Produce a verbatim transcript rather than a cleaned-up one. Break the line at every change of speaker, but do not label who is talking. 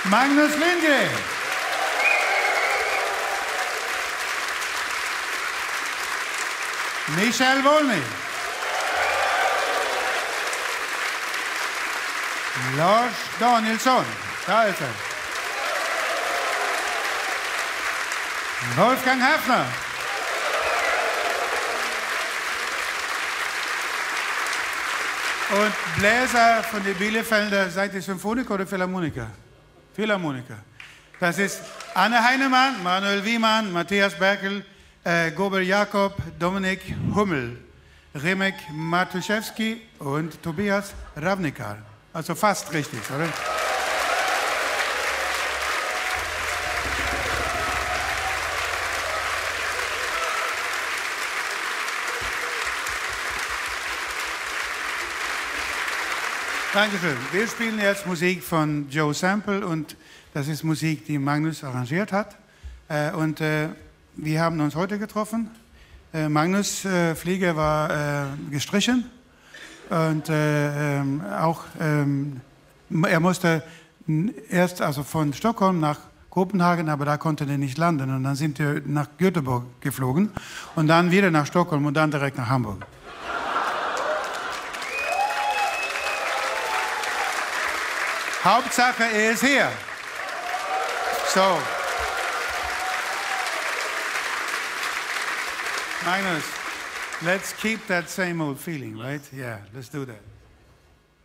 Magnus Lindgren. Michael Wolny. Lars Danielsson. Da ist er. Wolfgang Hafner. Und Bläser von der Bielefelder, seid ihr Symphoniker oder Philharmoniker? Philharmoniker. Das ist Anne Heinemann, Manuel Wiemann, Matthias Berkel, äh, Gober Jakob, Dominik Hummel, Remek Matuszewski und Tobias Ravnikar. Also fast richtig, oder? Dankeschön. Wir spielen jetzt Musik von Joe Sample und das ist Musik, die Magnus arrangiert hat. Äh, und äh, wir haben uns heute getroffen. Äh, Magnus äh, Flieger war äh, gestrichen und äh, ähm, auch ähm, er musste erst also von Stockholm nach Kopenhagen, aber da konnte er nicht landen und dann sind wir nach Göteborg geflogen und dann wieder nach Stockholm und dann direkt nach Hamburg. Hauptsache, er ist hier. So. Magnus, let's keep that same old feeling, right? Yeah, let's do that.